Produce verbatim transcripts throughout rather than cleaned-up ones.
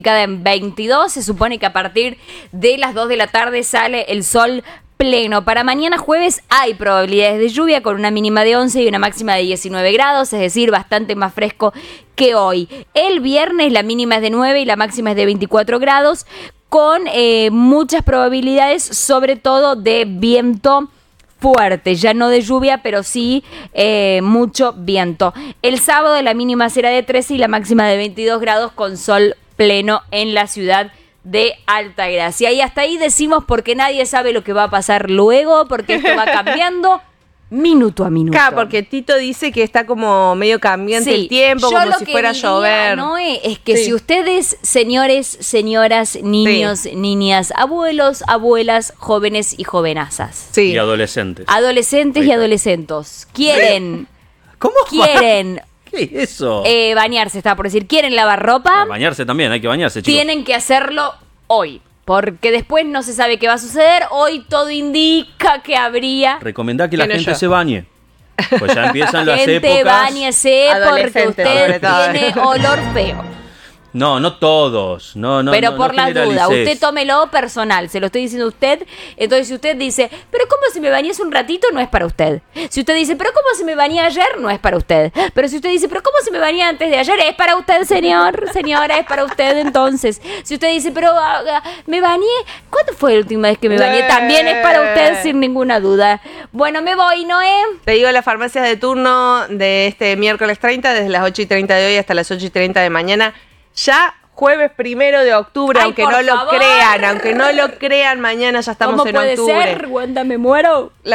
En veintidós, se supone que a partir de las dos de la tarde sale el sol pleno. Para mañana jueves hay probabilidades de lluvia con una mínima de once y una máxima de diecinueve grados, es decir, bastante más fresco que hoy. El viernes la mínima es de nueve y la máxima es de veinticuatro grados, con eh, muchas probabilidades, sobre todo de viento fuerte, ya no de lluvia, pero sí eh, mucho viento. El sábado la mínima será de trece y la máxima de veintidós grados con sol pleno en la ciudad de Altagracia. Y hasta ahí decimos porque nadie sabe lo que va a pasar luego, porque esto va cambiando minuto a minuto. Claro, porque Tito dice que está como medio cambiante sí, el tiempo, como si fuera a llover. No, es que sí. si ustedes, señores, señoras, niños, sí. niñas, abuelos, abuelas, jóvenes y jovenazas. Sí. Y adolescentes. Adolescentes y adolescentos. Quieren. ¿Cómo? Quieren. ¿Qué es eso? Eh, bañarse, estaba por decir. ¿Quieren lavar ropa? Bañarse también, hay que bañarse, chicos. Tienen que hacerlo hoy, porque después no se sabe qué va a suceder. Hoy todo indica que habría... Recomendá que la no gente yo. se bañe. Pues ya empiezan las gente, épocas... Báñese porque usted tiene olor feo. No, no todos. No, no, pero no, por no las dudas, generalices. usted tómelo personal, se lo estoy diciendo a usted. Entonces si usted dice, pero ¿cómo si me bañé hace un ratito? No es para usted. Si usted dice, pero ¿cómo si me bañé ayer? No es para usted. Pero si usted dice, pero ¿cómo si me bañé antes de ayer? Es para usted, señor, señora, es para usted entonces. Si usted dice, pero uh, me bañé, ¿cuándo fue la última vez que me bañé? También es para usted sin ninguna duda. Bueno, me voy, Noé. Te digo las farmacias de turno de este miércoles treinta, desde las ocho y treinta de hoy hasta las ocho y treinta de mañana. Ya jueves primero de octubre, Ay, aunque por no lo favor. crean, aunque no lo crean, mañana ya estamos ¿Cómo en puede octubre. ser? Wanda, me muero. La...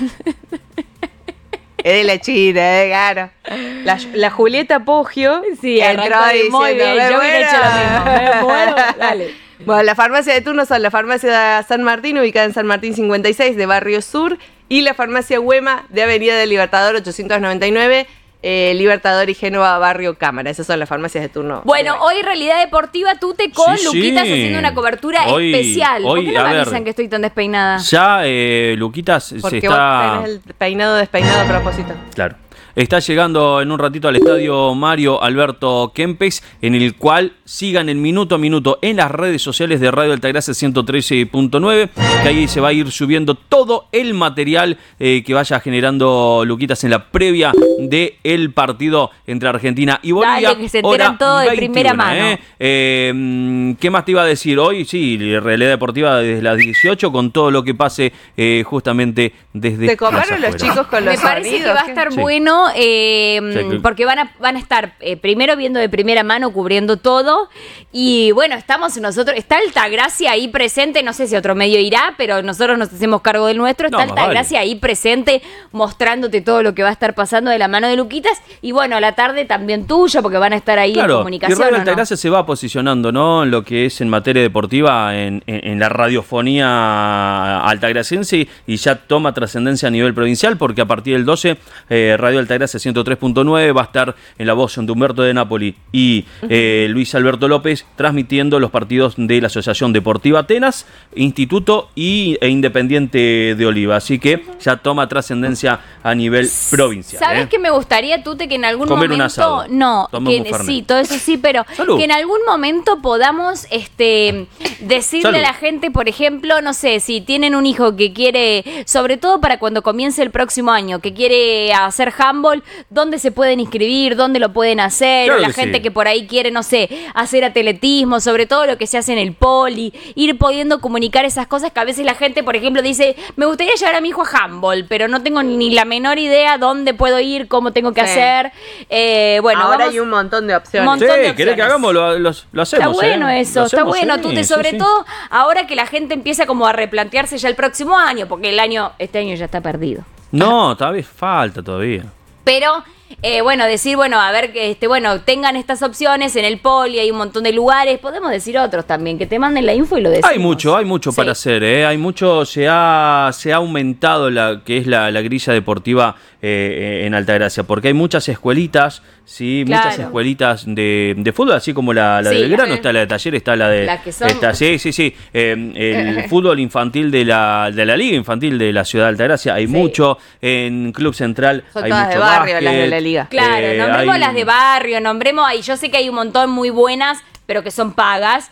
Es de la China, eh, claro. La, la Julieta Poggio sí, entró diciendo, muy bien, me yo hubiera hecho lo mismo, me muero, dale. Bueno, la farmacia de turno son la farmacia San Martín, ubicada en San Martín cincuenta y seis de Barrio Sur, y la farmacia Güema de Avenida del Libertador ochocientos noventa y nueve, eh, Libertador y Génova, Barrio Cámara. Esas son las farmacias de turno. Bueno, de hoy Realidad Deportiva Tute con sí, Luquitas sí. haciendo una cobertura hoy, especial. Hoy, ¿Por qué no a me ver, avisan que estoy tan despeinada? Ya, eh, Luquitas Porque se está... vos tenés el peinado despeinado a propósito. Claro. Está llegando en un ratito al estadio Mario Alberto Kempes, en el cual sigan el minuto a minuto en las redes sociales de Radio Altagracia ciento trece punto nueve, que ahí se va a ir subiendo todo el material eh, que vaya generando Luquitas en la previa del partido entre Argentina y Bolivia. Dale, que se enteran todo de primera mano. ¿eh? Eh, ¿Qué más te iba a decir hoy? Sí, Realidad Deportiva desde las dieciocho con todo lo que pase eh, justamente desde ¿Te coparon los afuera. chicos con los Me parece sonidos? que va a estar Sí. bueno eh, Sí. porque van a, van a estar eh, primero viendo de primera mano, cubriendo todo. Y bueno, estamos nosotros, está Altagracia ahí presente, no sé si otro medio irá, pero nosotros nos hacemos cargo del nuestro. Está No, más Altagracia vale. ahí presente, mostrándote todo lo que va a estar pasando de la mano de Luquitas. Y bueno, a la tarde también tuya, porque van a estar ahí Claro, en comunicación. y Radio ¿o no? Altagracia se va posicionando, ¿no? En lo que es en materia deportiva, en, en, en la radiofonía altagraciense, y ya toma trascendencia a nivel provincial, porque a partir del doce, eh, Radio Altagracia ciento tres punto nueve va a estar en la voz de Humberto de Napoli y eh, Luis Alberto López, transmitiendo los partidos de la Asociación Deportiva Atenas, Instituto y, e Independiente de Oliva. Así que ya toma trascendencia a nivel provincial. ¿Sabes ¿eh? qué me gustaría, Tute, que en algún Comer un momento... asado. No, Tomar un que Fernet. sí, todo eso sí, pero Salud. que en algún momento podamos este decirle Salud. a la gente, por ejemplo, no sé, si tienen un hijo que quiere, sobre todo para cuando comience el próximo año, que quiere hacer handball, ¿dónde se pueden inscribir? ¿Dónde lo pueden hacer? Claro o la que gente sí. que por ahí quiere, no sé, hacer atletismo, sobre todo lo que se hace en el poli, ir pudiendo comunicar esas cosas que a veces la gente, por ejemplo, dice, me gustaría llevar a mi hijo a handball, pero no tengo ni la menor idea dónde puedo ir, cómo tengo que Sí. hacer. Eh, bueno, Ahora vamos- hay un montón de opciones. Montón Sí, de ¿querés opciones. que hagamos? Lo, lo- lo hacemos. Está bueno ¿eh? eso, Lo está hacemos, bueno, sí, Tute, sí, sobre sí. todo ahora que la gente empieza como a replantearse ya el próximo año, porque el año, este año ya está perdido. No, todavía falta todavía. Pero, eh, bueno, decir, bueno, a ver, que este, bueno, tengan estas opciones en el poli, hay un montón de lugares, podemos decir otros también, que te manden la info y lo decimos. Hay mucho, hay mucho Sí. para hacer, ¿eh? Hay mucho, se ha, se ha aumentado la que es la, la grilla deportiva eh, en Altagracia, porque hay muchas escuelitas, sí, Claro. muchas escuelitas de, de fútbol, así como la, la Sí, de Belgrano, ajá. está la de Taller, está la de... Las que son- está- sí, sí, sí. eh, el fútbol infantil de la, de la Liga Infantil de la Ciudad de Altagracia, hay Sí. mucho. En Club Central Son hay todas mucho de barrio, las de básquet, la liga. Claro, eh, nombremos hay- las de barrio, nombremos ahí, yo sé que hay un montón muy buenas, pero que son pagas.